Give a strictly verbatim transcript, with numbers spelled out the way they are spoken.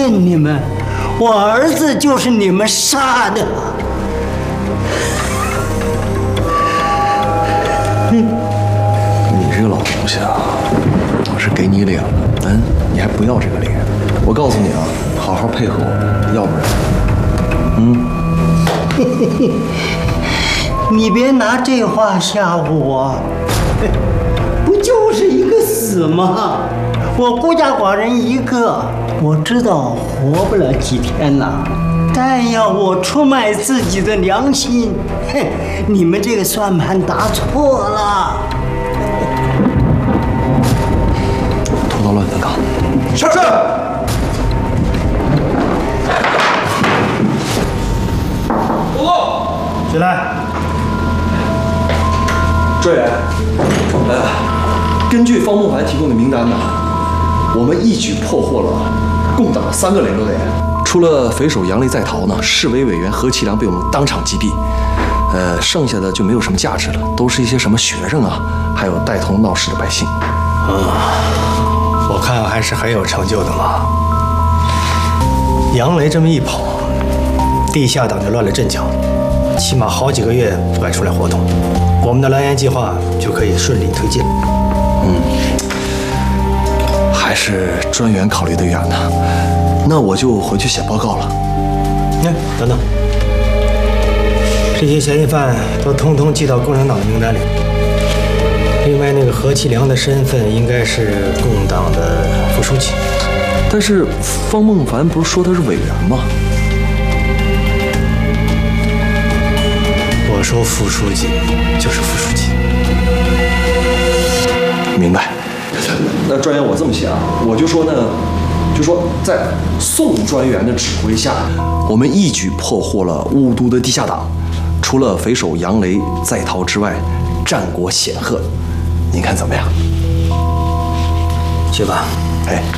骗你们，我儿子就是你们杀的。 你这个老东西啊，我是给你脸了，嗯，你还不要这个脸。我告诉你啊，好好配合我，要不然， 嗯，你别拿这话吓唬我，不就是一个死吗？我孤家寡人一个，我知道活不了几天了，但要我出卖自己的良心，哼，你们这个算盘打错了。 拖到乱坟岗。 是是。报告。 起来。 专员，来，根据方梦凡提供的名单呢，我们一举破获了共党三个联络点。除了匪首杨雷在逃呢，市委委员何其良被我们当场击毙。呃，剩下的就没有什么价值了，都是一些什么学生啊，还有带头闹事的百姓。 啊，我看还是很有成就的嘛。杨雷这么一跑，地下党就乱了阵脚，起码好几个月不敢出来活动，我们的蓝岩计划就可以顺利推进。 嗯，还是专员考虑得远呢。那我就回去写报告了。 哎，等等，这些嫌疑犯都通通记到共产党的名单里。另外，那个何其良的身份应该是共党的副书记。 但是方梦凡不是说他是委员吗？ 我说副书记就是副书记。 明白。那专员，我这么想，我就说呢，就说在宋专员的指挥下，我们一举破获了雾都的地下党，除了匪首杨雷在逃之外，战果显赫。您看怎么样？ 去吧。 哎。